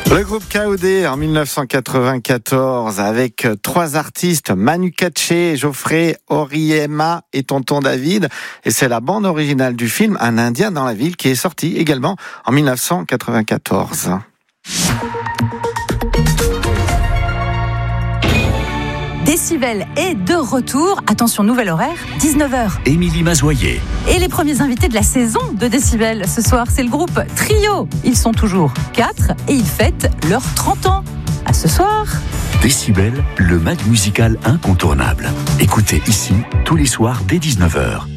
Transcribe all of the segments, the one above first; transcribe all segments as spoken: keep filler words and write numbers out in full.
Le groupe K O D en dix-neuf cent quatre-vingt-quatorze avec trois artistes, Manu Katché, Geoffrey Oryema et Tonton David. Et c'est la bande originale du film Un Indien dans la ville qui est sortie également en dix-neuf cent quatre-vingt-quatorze. Décibel est de retour. Attention, nouvel horaire, dix-neuf heures. Émilie Mazoyer. Et les premiers invités de la saison de Décibel ce soir, c'est le groupe Trio. Ils sont toujours quatre et ils fêtent leurs trente ans. À ce soir. Décibel, le mag musical incontournable. Écoutez ici tous les soirs dès dix-neuf heures.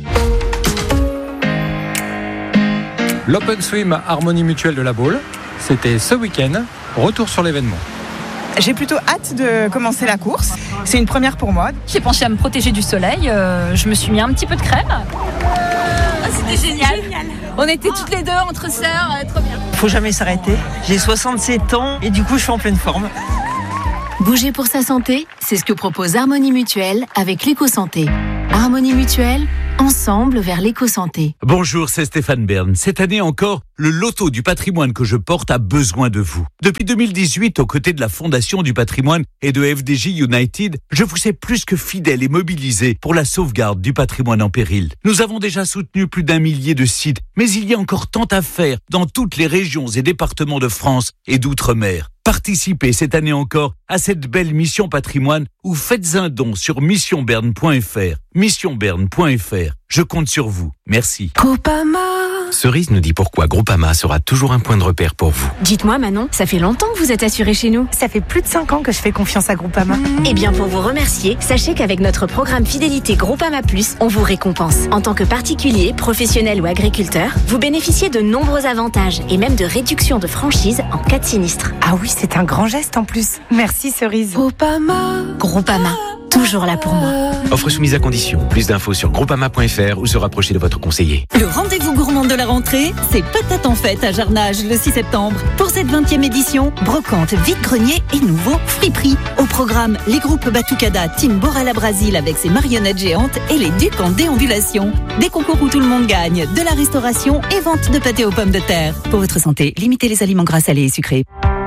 L'Open Swim Harmonie Mutuelle de la Baule, c'était ce week-end. Retour sur l'événement. J'ai plutôt hâte de commencer la course. C'est une première pour moi. J'ai pensé à me protéger du soleil. Euh, je me suis mis un petit peu de crème. Ah, c'était génial. génial. On était toutes les deux entre sœurs. Euh, trop bien. Faut jamais s'arrêter. J'ai soixante-sept ans et du coup, je suis en pleine forme. Bouger pour sa santé, c'est ce que propose Harmonie Mutuelle avec l'éco-santé. Harmonie Mutuelle, ensemble vers l'éco-santé. Bonjour, c'est Stéphane Bern. Cette année encore, le loto du patrimoine que je porte a besoin de vous. Depuis deux mille dix-huit, aux côtés de la Fondation du patrimoine et de F D J United, je vous ai plus que fidèle et mobilisé pour la sauvegarde du patrimoine en péril. Nous avons déjà soutenu plus d'un millier de sites, mais il y a encore tant à faire dans toutes les régions et départements de France et d'outre-mer. Participez cette année encore à cette belle mission patrimoine ou faites un don sur mission berne point f r. mission berne point f r. Je compte sur vous. Merci. Groupama. Cerise nous dit pourquoi Groupama sera toujours un point de repère pour vous. Dites-moi Manon, ça fait longtemps que vous êtes assurée chez nous. Ça fait plus de cinq ans que je fais confiance à Groupama. Mmh. Eh bien pour vous remercier, sachez qu'avec notre programme Fidélité Groupama Plus, on vous récompense. En tant que particulier, professionnel ou agriculteur, vous bénéficiez de nombreux avantages et même de réductions de franchise en cas de sinistre. Ah oui, c'est un grand geste en plus. Merci Cerise. Groupama. Groupama, toujours là pour moi. Offre soumise à condition. Plus d'infos sur groupama point f r ou se rapprocher de votre conseiller. Le rendez-vous gourmand de la rentrée, c'est Patate en fête à Jarnage le six septembre. Pour cette vingtième édition, brocante, vide-grenier et nouveau friperie. Au programme, les groupes Batucada, Team Borala Brasil avec ses marionnettes géantes et les Ducs en déambulation. Des concours où tout le monde gagne, de la restauration et vente de pâté aux pommes de terre. Pour votre santé, limitez les aliments gras, salés et sucrés.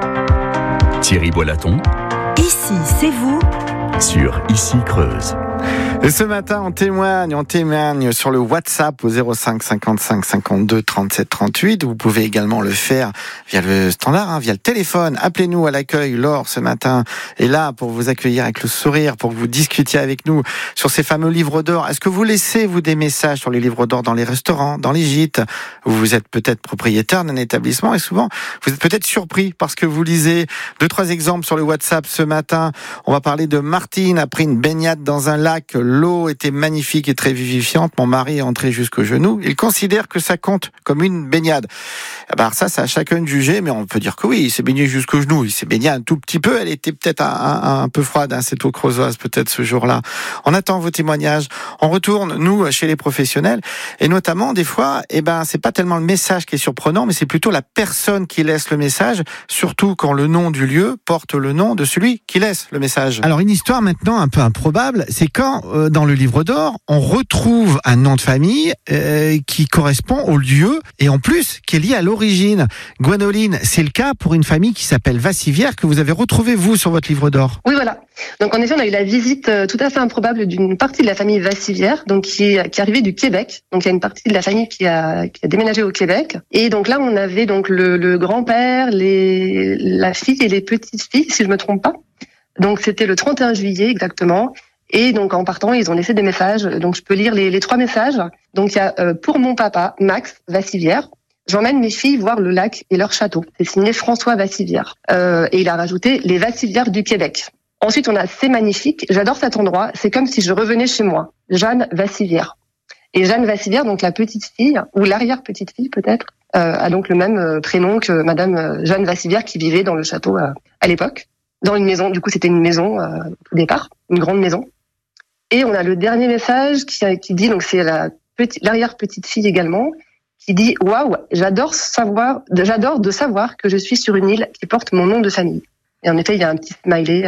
Thierry Boilaton. Ici, c'est vous. Sur Ici Creuse. Et ce matin, on témoigne, on témoigne sur le WhatsApp au zéro cinq cinquante-cinq cinquante-deux trente-sept trente-huit. Vous pouvez également le faire via le standard, hein, via le téléphone. Appelez-nous à l'accueil. Laure, ce matin, est là pour vous accueillir avec le sourire, pour que vous discutiez avec nous sur ces fameux livres d'or. Est-ce que vous laissez, vous, des messages sur les livres d'or dans les restaurants, dans les gîtes? Vous êtes peut-être propriétaire d'un établissement et souvent, vous êtes peut-être surpris parce que vous lisez deux, trois exemples sur le WhatsApp ce matin. On va parler de Martine après une baignade dans un lac. L'eau était magnifique et très vivifiante. Mon mari est entré jusqu'au genou. Il considère que ça compte comme une baignade. Ben ça, c'est à chacun de juger, mais on peut dire que oui, il s'est baigné jusqu'au genou. Il s'est baigné un tout petit peu. Elle était peut-être un, un, un peu froide, hein, cette eau creusoise, peut-être ce jour-là. On attend vos témoignages. On retourne, nous, chez les professionnels. Et notamment, des fois, eh ben, c'est pas tellement le message qui est surprenant, mais c'est plutôt la personne qui laisse le message, surtout quand le nom du lieu porte le nom de celui qui laisse le message. Alors, une histoire maintenant un peu improbable, c'est quand, euh, dans le livre d'or, on retrouve un nom de famille euh, qui correspond au lieu et en plus qui est lié à l'origine. Gwénoline, c'est le cas pour une famille qui s'appelle Vassivière que vous avez retrouvé vous sur votre livre d'or. Oui, voilà. Donc en effet, on a eu la visite euh, tout à fait improbable d'une partie de la famille Vassivière, donc qui est qui est arrivée du Québec. Donc il y a une partie de la famille qui a qui a déménagé au Québec. Et donc là, on avait donc le, le grand-père, les la fille et les petites filles, si je me trompe pas. Donc c'était le trente et un juillet exactement. Et donc en partant, ils ont laissé des messages. Donc je peux lire les, les trois messages. Donc il y a euh, pour mon papa, Max Vassivière. J'emmène mes filles voir le lac et leur château. C'est signé François Vassivière. Euh, et il a rajouté les Vassivières du Québec. Ensuite, on a C'est magnifique. J'adore cet endroit. C'est comme si je revenais chez moi. Jeanne Vassivière. Et Jeanne Vassivière, donc la petite fille, ou l'arrière-petite fille peut-être, euh, a donc le même euh, prénom que Madame Jeanne Vassivière qui vivait dans le château euh, à l'époque. Dans une maison, du coup c'était une maison euh, au départ, une grande maison. Et on a le dernier message qui, qui dit, donc c'est la petite, l'arrière-petite fille également, qui dit « Waouh, j'adore savoir, j'adore de savoir que je suis sur une île qui porte mon nom de famille. » Et en effet, il y a un petit smiley euh,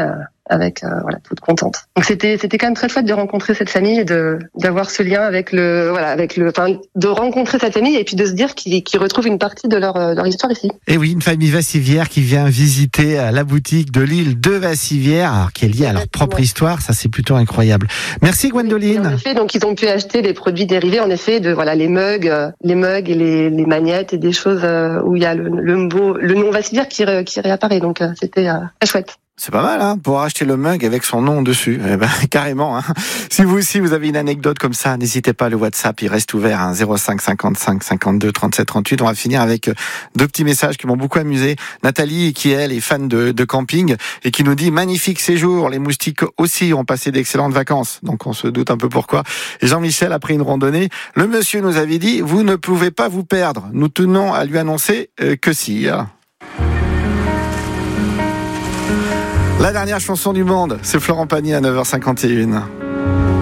avec euh, voilà toute contente. Donc c'était c'était quand même très chouette de rencontrer cette famille et de d'avoir ce lien avec le voilà avec le enfin de rencontrer cette famille et puis de se dire qu'ils qu'ils retrouvent une partie de leur leur histoire ici. Et oui, une famille vassivière qui vient visiter la boutique de l'île de Vassivière, alors qui est liée à leur propre histoire, ça c'est plutôt incroyable. Merci Gwendoline. En effet, donc ils ont pu acheter des produits dérivés en effet de voilà les mugs, euh, les mugs et les les magnettes et des choses euh, où il y a le le, beau, le nom Vassivière qui ré, qui réapparaît donc euh, c'était euh, très chouette. C'est pas mal, hein, pour acheter le mug avec son nom dessus. Eh ben, carrément, hein. Si vous aussi, vous avez une anecdote comme ça, n'hésitez pas, le WhatsApp, il reste ouvert, hein, zéro cinq cinquante-cinq cinquante-deux trente-sept trente-huit. On va finir avec deux petits messages qui m'ont beaucoup amusé. Nathalie, qui elle est fan de, de camping et qui nous dit magnifique séjour. Les moustiques aussi ont passé d'excellentes vacances. Donc, on se doute un peu pourquoi. Et Jean-Michel, après une randonnée, le monsieur nous avait dit, vous ne pouvez pas vous perdre. Nous tenons à lui annoncer euh, que si. Hein. La dernière chanson du monde, c'est Florent Pagny à neuf heures cinquante et une.